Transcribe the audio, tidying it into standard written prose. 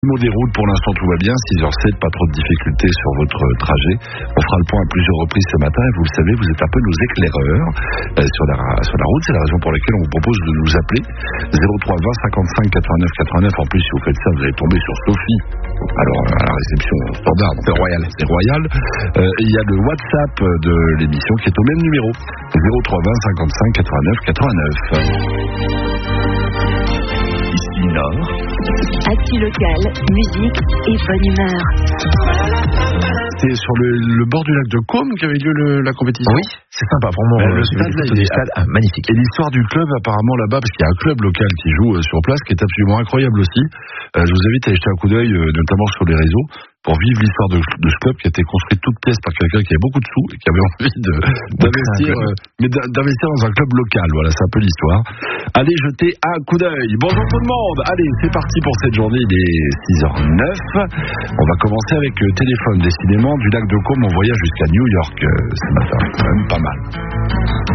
Mot des routes, pour l'instant tout va bien, 6h07, pas trop de difficultés sur votre trajet. On fera le point à plusieurs reprises ce matin et vous le savez, vous êtes un peu nos éclaireurs sur la route. C'est la raison pour laquelle on vous propose de nous appeler 03 20 55 89 89. En plus, si vous faites ça, vous allez tomber sur Sophie. Alors à la réception standard, c'est royal. Et il y a le WhatsApp de l'émission qui est au même numéro 03 20 55 89 89. Ici Nord. Actu local, musique et bonne humeur. C'est sur le bord du lac de Caume qu'avait lieu la compétition. Oui, c'est sympa, vraiment. Le stade, là, il est magnifique. Et l'histoire du club, apparemment, là-bas, parce qu'il y a un club local qui joue sur place, qui est absolument incroyable aussi. Je vous invite à y jeter un coup d'œil, notamment sur les réseaux, pour vivre l'histoire de ce club qui a été construit toute pièce par quelqu'un qui avait beaucoup de sous et qui avait envie d'investir dans un club local. Voilà, c'est un peu l'histoire. Allez jeter un coup d'œil. Bonjour tout le monde. Allez, c'est parti pour cette journée. Il est 6h09. On va commencer avec téléphone. Décidément, du lac de Caume, on voyage jusqu'à New York ce matin. C'est quand même pas mal.